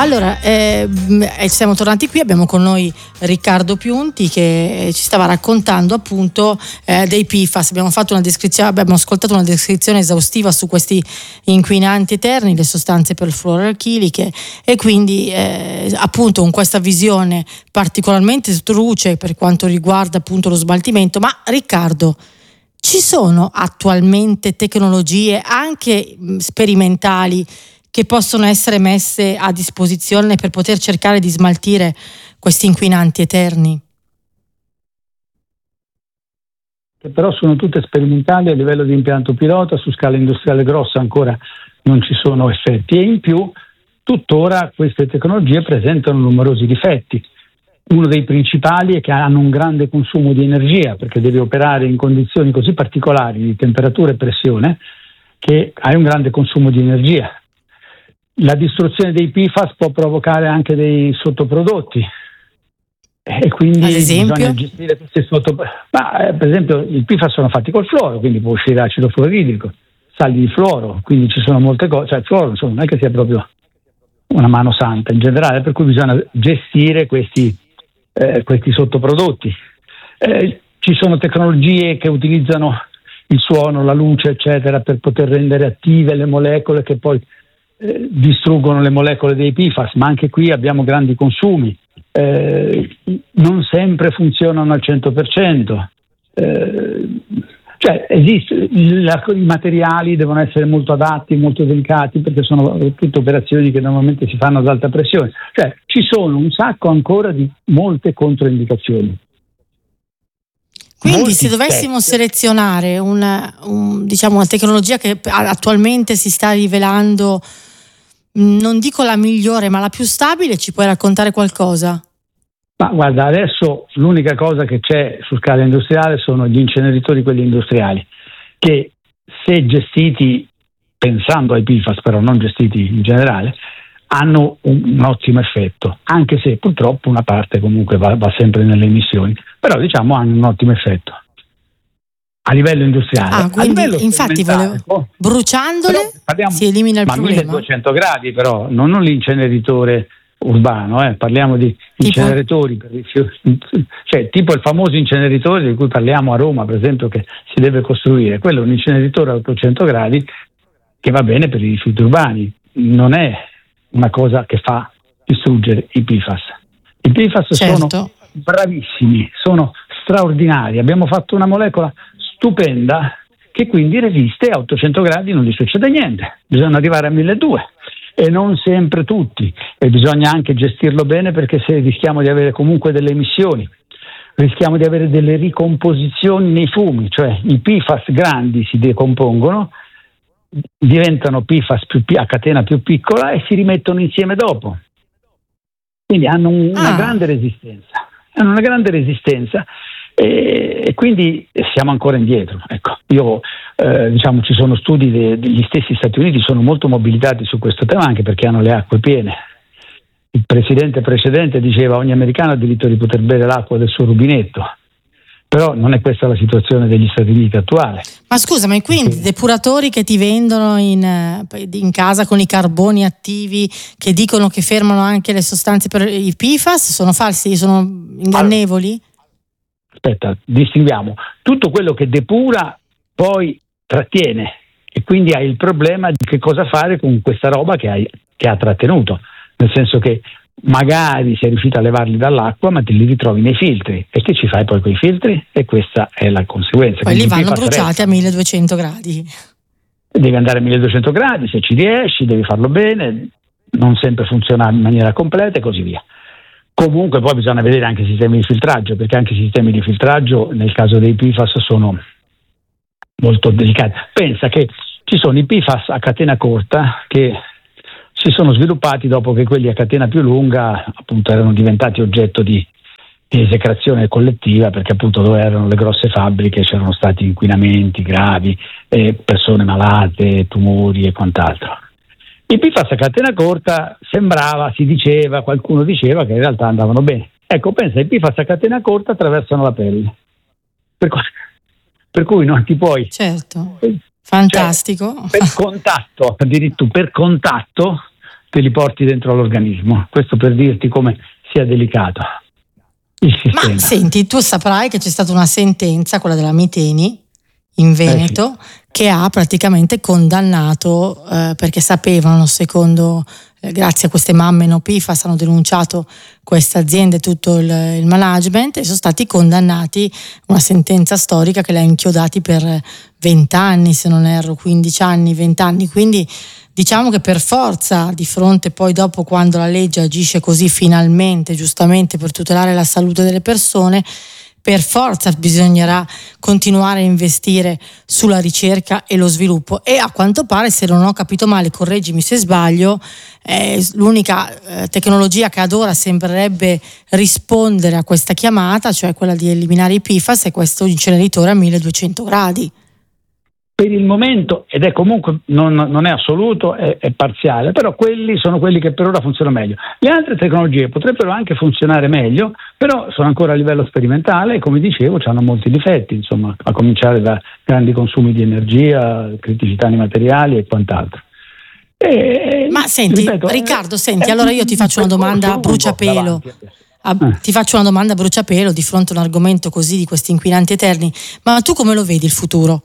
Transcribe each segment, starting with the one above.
Allora, siamo tornati qui, abbiamo con noi Riccardo Piunti che ci stava raccontando appunto dei PFAS. Abbiamo ascoltato una descrizione esaustiva su questi inquinanti eterni, le sostanze perfluoroalchiliche, e quindi appunto con questa visione particolarmente truce per quanto riguarda appunto lo smaltimento. Ma Riccardo, ci sono attualmente tecnologie anche sperimentali che possono essere messe a disposizione per poter cercare di smaltire questi inquinanti eterni? Che però sono tutte sperimentali a livello di impianto pilota, su scala industriale grossa ancora non ci sono effetti, e in più tuttora queste tecnologie presentano numerosi difetti. Uno dei principali è che hanno un grande consumo di energia, perché devi operare in condizioni così particolari di temperatura e pressione che hai un grande consumo di energia. La distruzione dei PFAS può provocare anche dei sottoprodotti, e quindi bisogna gestire questi sottoprodotti. Per esempio i PFAS sono fatti col fluoro, quindi può uscire acido fluoridrico, sali di fluoro, quindi ci sono molte cose, cioè il fluoro insomma, non è che sia proprio una mano santa in generale, per cui bisogna gestire questi sottoprodotti. Ci sono tecnologie che utilizzano il suono, la luce eccetera per poter rendere attive le molecole che poi distruggono le molecole dei PFAS, ma anche qui abbiamo grandi consumi, non sempre funzionano al 100%, cioè i materiali devono essere molto adatti, molto delicati, perché sono tutte operazioni che normalmente si fanno ad alta pressione, cioè ci sono un sacco ancora di molte controindicazioni. Quindi se dovessimo selezionare una tecnologia che attualmente si sta rivelando, non dico la migliore, ma la più stabile, ci puoi raccontare qualcosa? Ma guarda, adesso l'unica cosa che c'è su scala industriale sono gli inceneritori, quelli industriali, che se gestiti pensando ai PFAS, però non gestiti in generale, hanno un ottimo effetto, anche se purtroppo una parte comunque va sempre nelle emissioni, però diciamo hanno un ottimo effetto a livello industriale. Quindi infatti bruciandole si elimina il problema. 1200 gradi però, non l'inceneritore urbano, parliamo di inceneritori per rifiuti, cioè tipo il famoso inceneritore di cui parliamo a Roma per esempio, che si deve costruire. Quello è un inceneritore a 800 gradi che va bene per i rifiuti urbani, non è una cosa che fa distruggere i PFAS. I PFAS sono bravissimi, sono straordinari, abbiamo fatto una molecola stupenda che quindi resiste a 800 gradi, non gli succede niente, bisogna arrivare a 1200 e non sempre tutti, e bisogna anche gestirlo bene, perché se rischiamo di avere comunque delle emissioni, rischiamo di avere delle ricomposizioni nei fumi, cioè i PFAS grandi si decompongono, diventano PFAS a catena più piccola e si rimettono insieme dopo, quindi hanno una grande resistenza, e quindi siamo ancora indietro. Ecco, io ci sono studi degli stessi Stati Uniti, sono molto mobilitati su questo tema, anche perché hanno le acque piene. Il presidente precedente diceva ogni americano ha diritto di poter bere l'acqua del suo rubinetto, però non è questa la situazione degli Stati Uniti attuale. Ma scusa, ma quindi depuratori che ti vendono in casa con i carboni attivi, che dicono che fermano anche le sostanze per i PFAS, sono falsi, sono ingannevoli? Aspetta, distinguiamo. Tutto quello che depura poi trattiene, e quindi hai il problema di che cosa fare con questa roba che ha trattenuto, nel senso che magari sei riuscito a levarli dall'acqua, ma te li ritrovi nei filtri, e che ci fai poi con i filtri? E questa è la conseguenza. Poi li vanno bruciati a 1200 gradi. Devi andare a 1200 gradi, se ci riesci devi farlo bene, non sempre funziona in maniera completa e così via. Comunque poi bisogna vedere anche i sistemi di filtraggio, perché anche i sistemi di filtraggio nel caso dei PFAS sono molto delicati. Pensa che ci sono i PFAS a catena corta che si sono sviluppati dopo che quelli a catena più lunga appunto erano diventati oggetto di esecrazione collettiva, perché appunto dove erano le grosse fabbriche c'erano stati inquinamenti gravi, persone malate, tumori e quant'altro. I PFAS a catena corta qualcuno diceva che in realtà andavano bene. Ecco, pensa, i PFAS a catena corta attraversano la pelle, per cui non ti puoi... Certo, fantastico. Cioè, per contatto te li porti dentro l'organismo. Questo per dirti come sia delicato il sistema. Ma senti, tu saprai che c'è stata una sentenza, quella della Miteni in Veneto, che ha praticamente condannato, perché sapevano, secondo grazie a queste mamme no PFAS hanno denunciato queste aziende, tutto il management, e sono stati condannati, una sentenza storica che li ha inchiodati per 20 anni, se non erro, 15 anni, 20 anni. Quindi diciamo che per forza, di fronte poi dopo, quando la legge agisce così finalmente, giustamente, per tutelare la salute delle persone, per forza bisognerà continuare a investire sulla ricerca e lo sviluppo. E a quanto pare, se non ho capito male, correggimi se sbaglio, l'unica tecnologia che ad ora sembrerebbe rispondere a questa chiamata, cioè quella di eliminare i PFAS, è questo inceneritore a 1200 gradi. Per il momento, ed è comunque non è assoluto, è parziale, però quelli sono quelli che per ora funzionano meglio. Le altre tecnologie potrebbero anche funzionare meglio, però sono ancora a livello sperimentale e, come dicevo, hanno molti difetti, insomma, a cominciare da grandi consumi di energia, criticità nei materiali e quant'altro. Ma senti, ripeto, Riccardo, allora io ti faccio una domanda a bruciapelo. Ti faccio una domanda a bruciapelo di fronte a un argomento così, di questi inquinanti eterni, ma tu come lo vedi il futuro?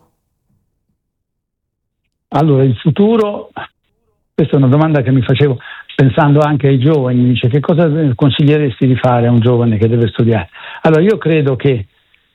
Allora, il futuro, questa è una domanda che mi facevo pensando anche ai giovani, mi dice: che cosa consiglieresti di fare a un giovane che deve studiare? Allora, io credo che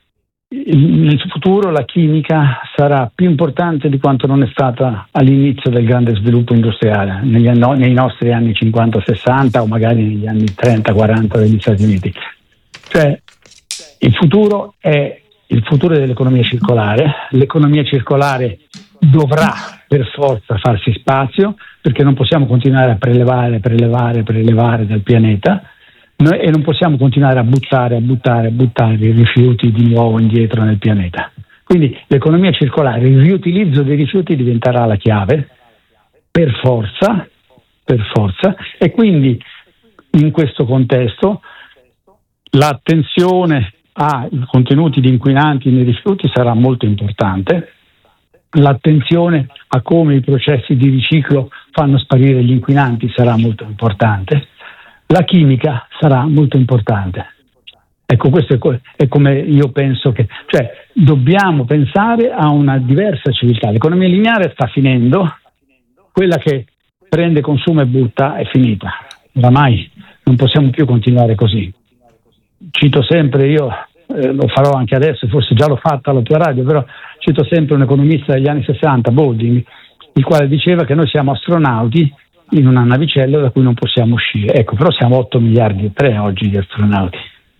nel futuro la chimica sarà più importante di quanto non è stata all'inizio del grande sviluppo industriale, nei nostri anni 50-60 o magari negli anni 30-40 degli Stati Uniti. Cioè, il futuro è il futuro dell'economia circolare. L'economia circolare dovrà per forza farsi spazio, perché non possiamo continuare a prelevare dal pianeta, e non possiamo continuare a buttare i rifiuti di nuovo indietro nel pianeta. Quindi l'economia circolare, il riutilizzo dei rifiuti diventerà la chiave per forza, e quindi in questo contesto l'attenzione ai contenuti di inquinanti nei rifiuti sarà molto importante. L'attenzione a come i processi di riciclo fanno sparire gli inquinanti sarà molto importante. La chimica sarà molto importante. Ecco, questo è come io penso che, cioè, dobbiamo pensare a una diversa civiltà. L'economia lineare sta finendo, quella che prende, consuma e butta è finita. Oramai non possiamo più continuare così. Cito sempre, io lo farò anche adesso, forse già l'ho fatto alla tua radio, però cito sempre un economista degli anni 60, Baldwin, il quale diceva che noi siamo astronauti in una navicella da cui non possiamo uscire. Ecco, però siamo 8 miliardi e 3 oggi di astronauti.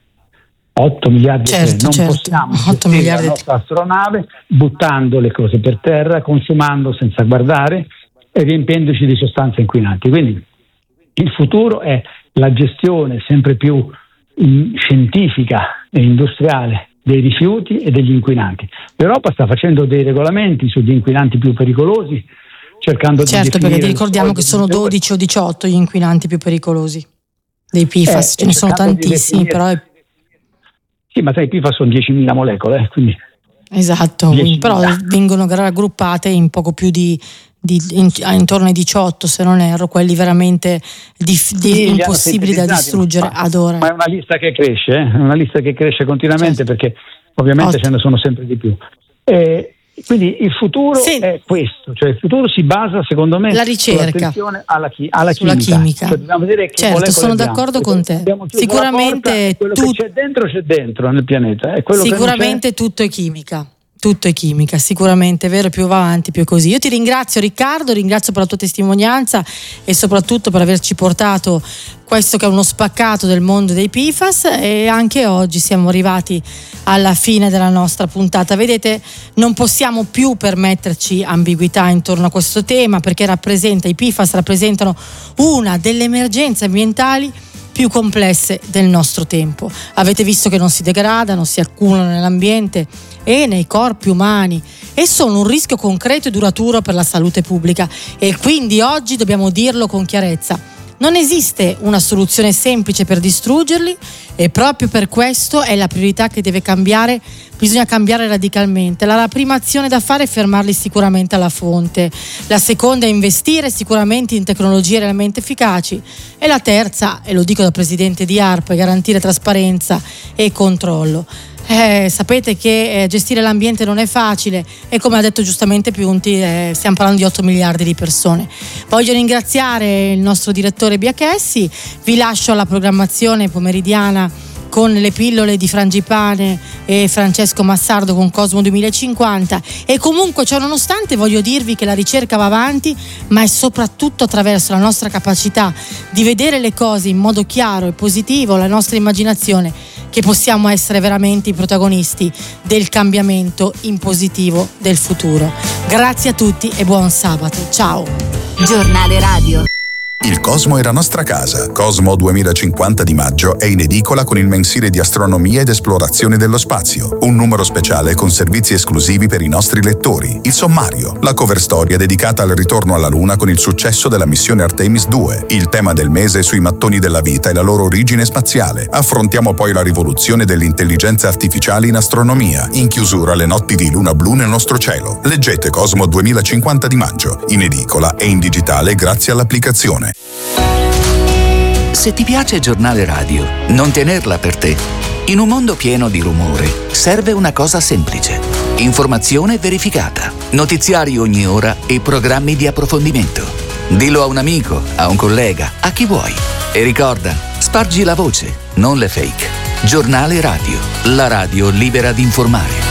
8 miliardi e 3. Non possiamo gestire la nostra astronave buttando le cose per terra, consumando senza guardare e riempiendoci di sostanze inquinanti. Quindi il futuro è la gestione sempre più scientifica e industriale dei rifiuti e degli inquinanti. L'Europa sta facendo dei regolamenti sugli inquinanti più pericolosi, cercando di definire, perché ti ricordiamo che sono 12 o 18 gli inquinanti più pericolosi dei PFAS, ce ne sono tantissimi, però sì, ma sai, i PFAS sono 10.000 molecole, quindi esatto, 10.000. Però vengono raggruppate in poco più di intorno ai 18, se non erro, quelli veramente impossibili da distruggere ad ora. Ma è una lista che cresce, è una lista che cresce continuamente, perché ovviamente ce ne sono sempre di più. Quindi il futuro è questo, cioè il futuro si basa, secondo me, la ricerca, sull'attenzione alla chimica. Cioè, dobbiamo vedere che sono d'accordo con te. Sicuramente quello che c'è dentro nel pianeta. È quello sicuramente che tutto è chimica. Tutto è chimica, sicuramente, è vero, più va avanti più è così. Io ti ringrazio, Riccardo, ringrazio per la tua testimonianza e soprattutto per averci portato questo che è uno spaccato del mondo dei PFAS, e anche oggi siamo arrivati alla fine della nostra puntata. Vedete, non possiamo più permetterci ambiguità intorno a questo tema, perché i PFAS rappresentano una delle emergenze ambientali più complesse del nostro tempo. Avete visto che non si degradano, si accumulano nell'ambiente e nei corpi umani e sono un rischio concreto e duraturo per la salute pubblica, e quindi oggi dobbiamo dirlo con chiarezza: Non esiste una soluzione semplice per distruggerli e proprio per questo è la priorità che deve cambiare. Bisogna cambiare radicalmente. La prima azione da fare è fermarli sicuramente alla fonte. La seconda è investire sicuramente in tecnologie realmente efficaci. E la terza, e lo dico da presidente di ARPA, è garantire trasparenza e controllo. Sapete che gestire l'ambiente non è facile e, come ha detto giustamente Piunti, stiamo parlando di 8 miliardi di persone. Voglio ringraziare il nostro direttore Biachessi, vi lascio alla programmazione pomeridiana con le pillole di Frangipane e Francesco Massardo con Cosmo 2050, e comunque ciò nonostante voglio dirvi che la ricerca va avanti, ma è soprattutto attraverso la nostra capacità di vedere le cose in modo chiaro e positivo, la nostra immaginazione, che possiamo essere veramente i protagonisti del cambiamento in positivo del futuro. Grazie a tutti e buon sabato. Ciao. Giornale Radio. Il Cosmo è la nostra casa. Cosmo 2050 di maggio è in edicola con il mensile di astronomia ed esplorazione dello spazio, un numero speciale con servizi esclusivi per i nostri lettori, il sommario, la cover storia dedicata al ritorno alla Luna con il successo della missione Artemis 2, il tema del mese sui mattoni della vita e la loro origine spaziale. Affrontiamo poi la rivoluzione dell'intelligenza artificiale in astronomia, in chiusura le notti di luna blu nel nostro cielo. Leggete Cosmo 2050 di maggio, in edicola e in digitale grazie all'applicazione. Se ti piace Giornale Radio, non tenerla per te. In un mondo pieno di rumore, serve una cosa semplice. Informazione verificata, notiziari ogni ora e programmi di approfondimento. Dillo a un amico, a un collega, a chi vuoi. E ricorda, spargi la voce, non le fake. Giornale Radio, la radio libera di informare.